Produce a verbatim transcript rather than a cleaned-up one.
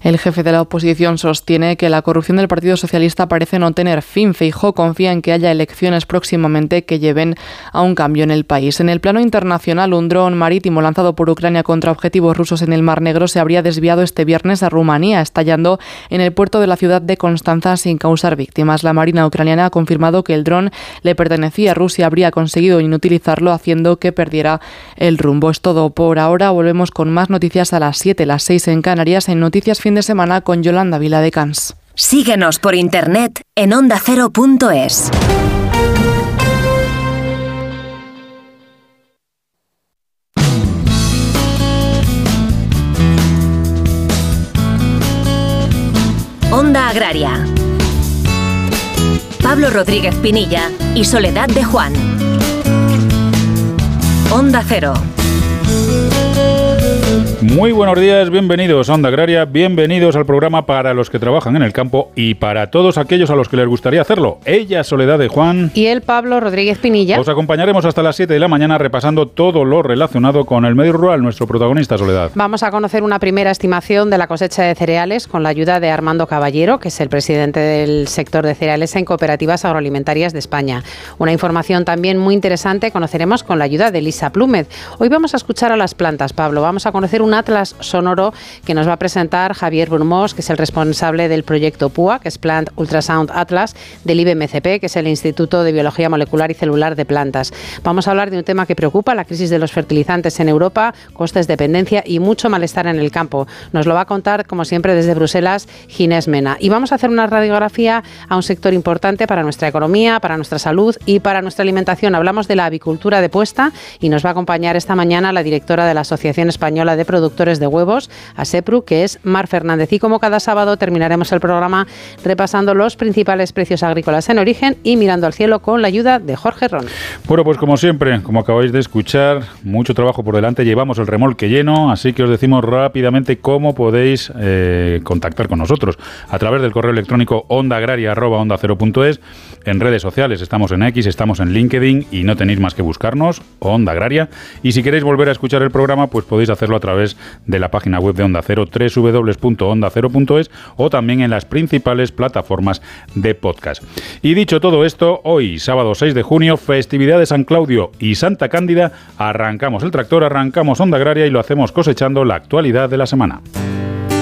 El jefe de la oposición sostiene que la corrupción del Partido Socialista parece no tener fin. Feijóo confía en que haya elecciones próximamente que lleven a un cambio en el país. En el plano internacional, un dron marítimo lanzado por Ucrania contra objetivos rusos en el Mar Negro se habría desviado este viernes a Rumanía, estallando en el puerto de la ciudad de Constanza sin causar víctimas. La Marina ucraniana ha confirmado que el dron le pertenecía a Rusia, habría conseguido inutilizarlo, haciendo que perdiera el rumbo. Es todo por ahora. Volvemos con más noticias a las siete, las seis en Canarias, en Noticias Fin de Semana con Yolanda Viladecans. Síguenos por internet en onda cero punto es. Onda Agraria. Pablo Rodríguez Pinilla y Soledad de Juan. Onda Cero. Muy buenos días, bienvenidos a Onda Agraria, bienvenidos al programa para los que trabajan en el campo y para todos aquellos a los que les gustaría hacerlo. Ella, Soledad de Juan. Y él, Pablo Rodríguez Pinilla. Os acompañaremos hasta las siete de la mañana repasando todo lo relacionado con el medio rural. Nuestro protagonista, Soledad. Vamos a conocer una primera estimación de la cosecha de cereales con la ayuda de Armando Caballero, que es el presidente del sector de cereales en Cooperativas Agroalimentarias de España. Una información también muy interesante conoceremos con la ayuda de Elisa Plúmez. Hoy vamos a escuchar a las plantas, Pablo. Vamos a conocer un atlas sonoro que nos va a presentar Javier Brumós, que es el responsable del proyecto P U A, que es Plant Ultrasound Atlas, del I B M C P, que es el Instituto de Biología Molecular y Celular de Plantas. Vamos a hablar de un tema que preocupa, la crisis de los fertilizantes en Europa, costes, dependencia y mucho malestar en el campo. Nos lo va a contar, como siempre, desde Bruselas, Ginés Mena. Y vamos a hacer una radiografía a un sector importante para nuestra economía, para nuestra salud y para nuestra alimentación. Hablamos de la avicultura de puesta y nos va a acompañar esta mañana la directora de la Asociación Española de Productores de Huevos, ASEPRU, que es Mar Fernández. Y como cada sábado terminaremos el programa repasando los principales precios agrícolas en origen y mirando al cielo con la ayuda de Jorge Ron. Bueno, pues como siempre, como acabáis de escuchar, mucho trabajo por delante, llevamos el remolque lleno, así que os decimos rápidamente cómo podéis eh, contactar con nosotros a través del correo electrónico ondaagraria arroba onda cero punto es. En redes sociales estamos en X, estamos en LinkedIn y no tenéis más que buscarnos, Onda Agraria. Y si queréis volver a escuchar el programa, pues podéis hacerlo a través de la página web de Onda Cero, doble u doble u doble u punto onda cero punto es, o también en las principales plataformas de podcast. Y dicho todo esto, hoy, sábado seis de junio, festividad de San Claudio y Santa Cándida, arrancamos el tractor, arrancamos Onda Agraria y lo hacemos cosechando la actualidad de la semana.